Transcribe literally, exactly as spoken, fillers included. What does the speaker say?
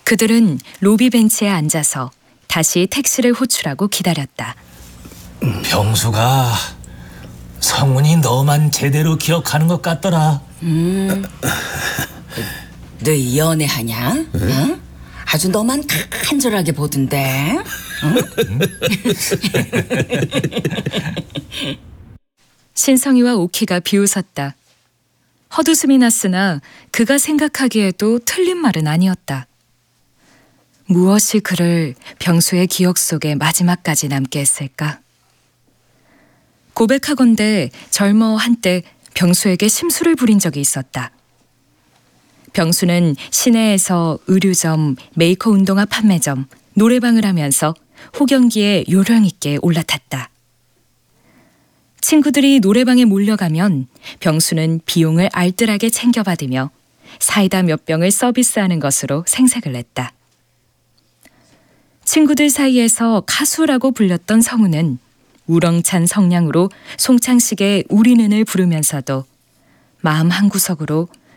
그들은 로비 벤치에 앉아서 다시 택시를 호출하고 기다렸다. 병수가 성훈이 너만 제대로 기억하는 것 같더라. 음, 너 연애하냐? 응? 아주 너만 간절하게 보던데. 응? 신성이와 오키가 비웃었다. 헛웃음이 났으나 그가 생각하기에도 틀린 말은 아니었다. 무엇이 그를 병수의 기억 속에 마지막까지 남게 했을까? 고백하건대 젊어 한때 병수에게 심술을 부린 적이 있었다. 병수는 시내에서 의류점, 메이커 운동화 판매점, 노래방을 하면서 호경기에 요령 있게 올라탔다. 친구들이 노래방에 몰려가면 병수는 비용을 알뜰하게 챙겨받으며 사이다 몇 병을 서비스하는 것으로 생색을 냈다. 친구들 사이에서 가수라고 불렸던 성우는 우렁찬 성량으로 송창식의 우리는을 부르면서도 마음 한구석으로